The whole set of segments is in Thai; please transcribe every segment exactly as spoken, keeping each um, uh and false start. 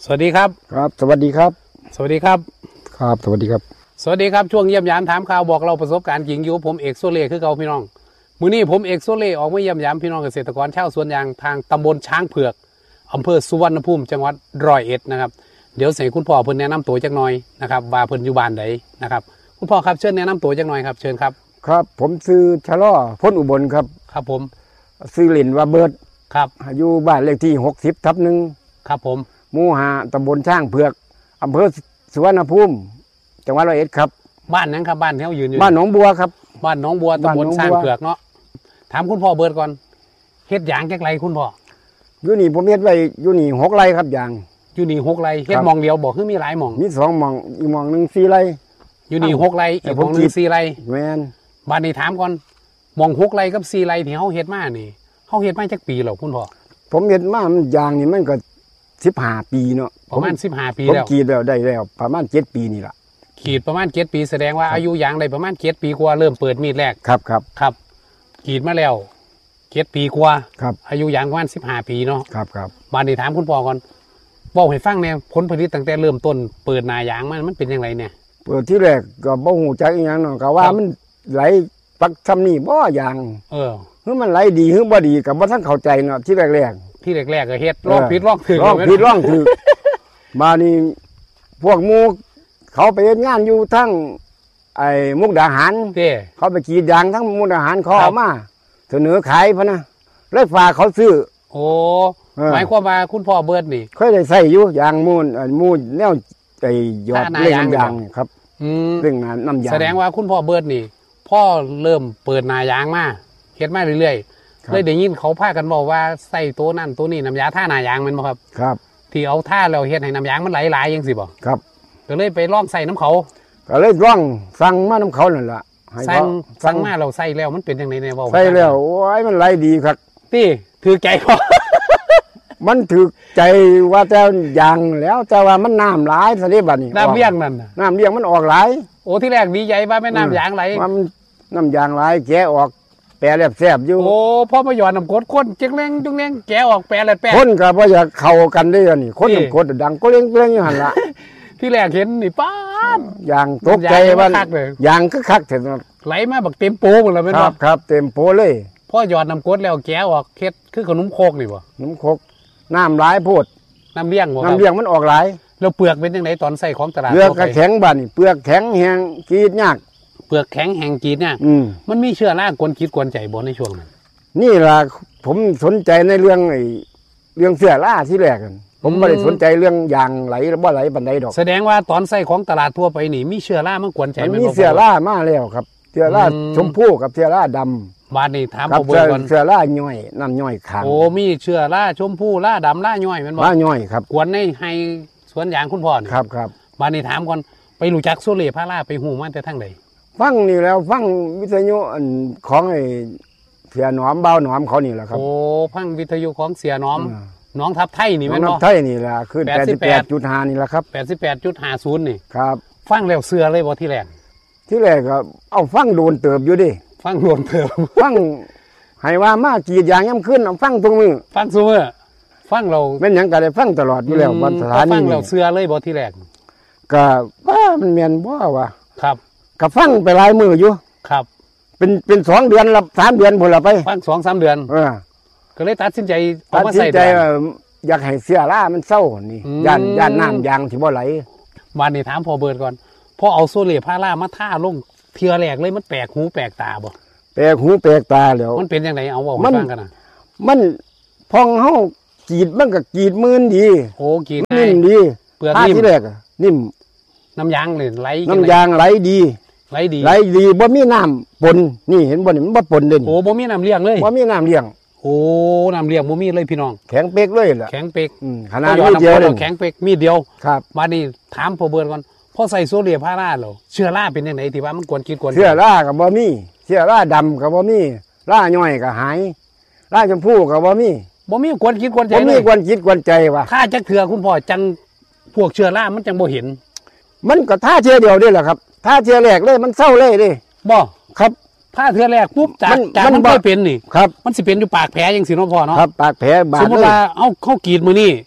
วัสดีครับครับสวัสดีครับสวัสดีครับครับสวัสดีครับสวัสดีครับช่วงเยี่ยมยามถามข่าวบอกเราประสบการณ์จริงอยู่ผมเอกโซเล่คือเก่าพี่น้องมื้อนี้ผมเอกโซเล่ออกมาเยี่ยมยามพี่น้องเกษตรกรชาวสวนยางทางตำบลช้างเผือกอำเภอสุวรรณภูมิจังหวัดร้อยเอ็ดนะครับเดี๋ยวเสียคุณพ่อเพิ่นแนะนำตัวจักหน่อยนะครับว่าเพิ่นอยู่บ้านใดนะครับคุณพ่อครับเชิญแนะนำตัวจักหน่อยครับเชิญครับครับผมซื้อชะล่อพ้นอุบลครับครับผมซื้อหลินว่าเบิร์ดครับอยู่บ้านเลขที่หกสิบทับหนึ่งครับผมหมู่ห้าตำบลช้างเผือกอำเภอสุวรรณภูมิจังหวัดร้อยเอ็ดครับบ้านนั้นครับบ้านที่เขายืนอยู่บ้านหนองบัวครับบ้านหนองบัวตำบลช้างเผือกเนาะถามคุณพ่อเบิร์ดก่อนเฮ็ดยางจักไรคุณพ่ออยู่นี่ผมเฮ็ดไว้อยู่นี่หกไร่ครับยางอยู่นี่หกไร่เฮ็ดมองเดียวบอกคือมีหลายมองมีสองมองอีกมองหนึ่งสี่ไร่อยู่นี่หกไร่อีกมองหนึ่งสี่ไร่แม่นบ้านนี้ถามก่อนมองหกไร่กับสี่ไร่ที่เขาเฮ็ดมานี่เขาเฮ็ดมาจักปีหรอคุณพ่อผมเฮ็ดมามันยางนี่มันก็สิบห้าปีเนาะประมาณสิบห้าปีแล้วผมกรีดแล้วได้แล้วประมาณเจ็ดปีนี่ล่ะกรีดประมาณเจ็ดปีแสดงว่าอายุยางได้ประมาณเจ็ดปีกว่าเริ่มเปิดมีดแรกครับครับครับกรีดมาแล้วเจ็ดปีกว่าครับอายุยางประมาณสิบห้าปีเนาะครับครับบ้านนี้ถามคุณพ่อก่อนบอกให้ฟังเนี่ยผลผลิตตั้งแต่เริ่มต้นเปิดหน้ายางมันมันเป็นยังไงเนี่ยเปิดที่แรกก็บ่ฮู้จักอีหยังเนาะก็ว่ามันไหลปักซ้ำนี่บ่ยางเออคือมันไหลดีคือบ่ดีก็บ่ทันเข้าใจเนาะที่แรกๆที่แรกๆก็เฮ็ดลองผิดลองถูกลองผิดลองถูกมานี่พวกหมู่เขาไปเฮ็ดงานอยู่ทั้งไอ้มุกดาหารเด้เขาไปกรีดยางทั้งมุกดาหารเขาเอามาเสนอขายพะนะเลยฝากเขาซื้อโอ้หมายความว่าคุณพ่อเบิร์ดนี่เคยได้ใส่อยู่ยางมูลมูลแนวไอ้ยอดเล่งยางครับเรื่องน้ำยางแสดงว่าคุณพ่อเบิร์ดนี่พ่อเริ่มเปิดหน้ายางมาเฮ็ดมาเรื่อยๆเลยได้ยินเขาพากันบอกว่าใส่ตัวนั่นตัวนี้น้ำยาท่าหน้ายางมันบ่ครับครับที่เอาท่าแล้วเฮ็ดให้น้ำยางมันไหลๆจังสิบ่ครับก็เลยไปลองใส่น้ำเขาก็เลยลองสั่งมาน้ำเขานั่นล่ะสั่งสั่งมาเราใส่แล้วมันเป็นจังได๋แน่บ่ใส่แล้วโอ้ยมันไหลดีครับพี่ถือใจพอมันถือใจว่าแต่ยางแล้วแต่ว่ามันน้ำหลายซะเด้บัดนี้น้ำเลี้ยงนั่นน้ำเลี้ยงมันออกหลายโอ้ที่แรกดีใจว่าแม่น้ำยางไหลมันน้ำยางหลายแกะออกแปรแลบแซ่บอยู่โอ้พ่อมาหย่อนน้ำกรดคนจังแรงจังแรงแกะออกแปรแลบแปรคนก็บ่อยากเข้ากันได้อันนี้คนน้ำกรดดังก็เลี้ยงๆอยู่หั่นล่ะที่แรกเห็นนี่ป๊าดยางตกใจว่ายางคึกคักเถิดไหลมาบักเต็มโปหมดเลยแม่นบ่ครับครับเต็มโปเลยพ่อหย่อนน้ำกรดแล้วแกะออกเฮ็ดคือขนมโคกนี่บ่ขนมโคกน้ำหลายโพดน้ำเลี้ยงบ่น้ำเลี้ยงมันออกหลายแล้วเปลือกเป็นจังไดตอนใส่ของตลาดเปลือกแข็งบัดนี่เปลือกแข็งแห้งกรีดยากเปลือกแข็งแห้งกรีดเนี่ยมันมีเชื้อรากวนคิดกวนใจบ่ในช่วงนั้นนี่ล่ะผมสนใจในเรื่องไอ้เรื่องเสื้อราที่แรกผมไม่ได้สนใจเรื่องยางไหลหรือบ่ไหลบันไดดอกแสดงว่าตอนใส่ของตลาดทั่วไปนี่มีเชื้อรามันกวนใจมันมีเสื้อรามาแล้วครับเสื้อราชมพูกับเสื้อราดำบาดนี้ถามพ่อเบิร์ดก่อนเสื้อราย่อยน้ำย่อยขางโอ้มีเชื้อราชมพูราดำราย่อยแม่นบ่ราย่อยครับกวนในให้สวนยางคุณพ่อนี่ครับครับบาดนี้ถามก่อนไปรู้จักโซเล่พาราไปฮู้มาแต่ทางใดฟังนี่แล้วฟังวิทยุของไอ้เสียหนอมเบาหนอมเขานี่แหละครับโอ้ฟังวิทยุของเสียหนอมน้องทับไทยนี่แม่นบ่น้องทับไทยนี่ล่ะคือ แปดสิบแปดจุดห้า นี่แหละครับแปดสิบแปดจุดห้าศูนย์ นี่ครับฟังแล้วเชื่อเลยบ่ที่แรกที่แรกก็เอาฟังโดนเติบอยู่ดิฟังโดนเติบฟังให้ว่ามากรีดยางย่ำขึ้นเอาฟังตรงมือฟังซุมื้อฟังเราแม่นหยังก็ได้ฟังตลอดอยู่แล้ววันสถานีฟังแล้วเชื่อเลยบ่ที่แรกก็ว่ามันแม่นบ่วะครับก็ฟังไปหลายมื้ออยู่ครับเป็นเป็นสองเดือนละสามเดือนพุ่นละไปฟัง สองสาม เดือนเออก็เลยตัดสินใจเอามาใส่ใจอยากให้เสื้อรามันเศร้านี่ย่านย่านน้ำยางสิบ่ไหลวันนี้ถามพ่อเบิร์ดก่อนพ่อเอาโซเล่พารามาท่าลงเทื่อแรกเลยมันแปลกหูแปลกตาบ่แปลกหูแปลกตาแล้วมันเป็นจังไดเอาเว้าให้ฟังกันน่ะมันพองเฮากรีดมันก็กรีดมืนดีโอ้กรีดนิ่มดีเปลือกนิ่มที่แรกนิ่มน้ำยางนี่ไหลน้ำยางไหลดีไหลดีไหลดีบ่มีน้ำปนนี่เห็นบ่นี่มันบ่ปนเด่นโอ้บ่มีน้ำเลี้ยงเลยบ่มีน้ำเลี้ยงโอ้น้ำเลี้ยงบ่มีเลยพี่น้องแข็งเป๊กเลยล่ะแข็งเป๊กขนาดนี้เดียวเลยแข็งเป๊กมีเดียวครับบัดนี้ถามพ่อเบิร์ดก่อนพ่อใส่โซเล่พาราแล้วเชื้อราเป็นจังไดที่ว่ามันกวนคิดกวนเชื้อราก็บ่มีเชื้อราดำก็บ่มีราย่อยก็หายราชมพูก็บ่มีบ่มีกวนคิดกวนใจบ่มีกวนคิดกวนใจว่ะถ้าจักเถื่อคุณพ่อจังพวกเชื้อรามันจังบ่เห็นมันก็ท่าเชื้อเดียวนี่แหละครับท่าเชื้อแรกเลยมันเศร้าเลยดิบ่ครับถ้าเทื่อแรกปุ๊บจากจากมันไม่เป็นนี่ครับมันสิเป็นอยู่ปากแผลยังสิเนาะพ่อเนาะครับปากแผลบาดสมมติว่าเอาเข้ากรีดมือนี่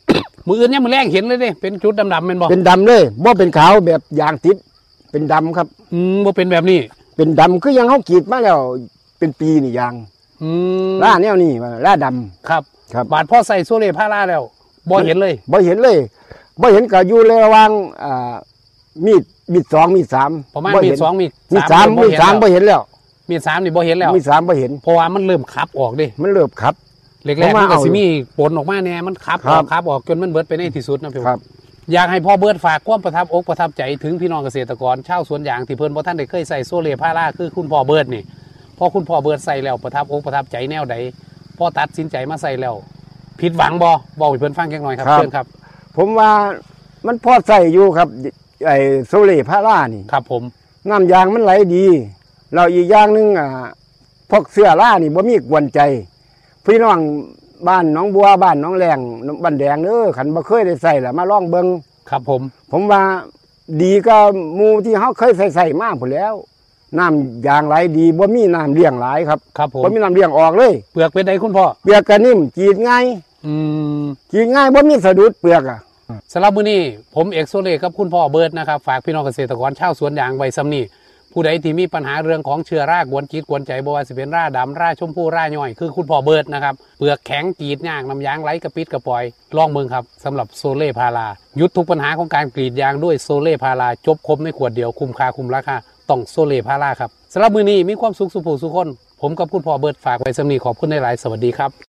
มืออื่นเนี่ยมือแรงเห็นเลยเด้เป็นจุดดำๆเป็นบ่เป็นดำเลยบ่เป็นขาวแบบยางติดเป็นดำครับอืมบ่เป็นแบบนี้เป็นดำคือยังเขากรีดมาแล้วเป็นปีนี่ยางอืมล่าแนวนี้ว่าล่าดำครับครับบาดพ่อใส่โซเล่พาราแล้วบ่เห็นเลยบ่เห็นเลยบ่เห็นก็อยู่ระหว่างอ่ามีดมีดสองมีดสามประมาณบ่มีเห็ดนสองมีดมีดสามบ่มีดเห็นสามแล้วบ่เห็นแล้วมีดสามนี่บ่เห็นแล้วมีดสามบ่เห็นเพราะว่ามันเริ่มขับออกดิมันเริ่มครับแรกผมๆว่ามันก็เอาสิมีปนออกมาแน่มันขับคอรัอบ กขับออกจนมันเบิดไปในที่สุดนะพี่ครับอยากให้พ่อเบิดฝากความประทับอกประทับใจถึงพี่น้องเกษตรกรชาวสวนยางที่เพิ่นบ่ท่านได้เคยใส่โซเล่พาราคือคุณพ่อเบิดนี่พอคุณพ่อเบิดใส่แล้วประทับอกประทับใจแนวใดพอตัดสินใจมาใส่แล้วผิดหวังบ่บอกให้เพิ่นฟังจักหน่อยครับครับเชิญครับผมว่ามันพอใส่อยู่ครับไอ้โซเล่พารานี่ครับผมน้ำยางมันไหลดีเราอีกอย่างหนึงอ่าพวกเสื้อล่านี่บ่มีกวนใจ พี่น้องบ้านหน้องบัวบ้านหน้องแรงบ้านแดงเด้อขันบ่เคยได้ใส่ละมาลองเบิ่งครับผมผมว่าดีก็หมู่ที่เขาเคยใส่ใส่มาพุ่นแล้ว น้ำยางไหลดีบ่มีน้ำเลี้ยงหลายครับครับผมบ่มีน้ำเลี้ยงออกเลยเปลือกเป็นไดคุณพ่อเปลือกก็นิ่มจีดง่ายอืมจีดง่ายบ่มีสะดุดเปลือกอ่ะสำหรับมื้อนี้ผมเอกโซเล่กับคุณพ่อเบิร์ดนะครับฝากพี่น้องเกษตรกรชาวสวนยางไว้ซ้ำนี้ผู้ใดที่มีปัญหาเรื่องของเชื้อรากวนจิตกวนใจบ่ว่าสิเป็นราดำราชมพูราย่อยคือคุณพ่อเบิร์ดนะครับเปลือกแข็งจีดยากน้ำยางไหลกระปิดกระปล่อยลองเบิ่งครับสำหรับโซเล่พาราหยุดทุกปัญหาของการกรีดยางด้วยโซเล่พาราจบครบในขวดเดียวคุ้มค่าคุ้มราคาต้องโซเล่พาราครับสำหรับมื้อนี้มีความสุขสุขผู้สุขคนผมกับคุณพ่อเบิร์ดฝากไว้ซ้ำนี้ขอบคุณหลายๆสวัสดีครับ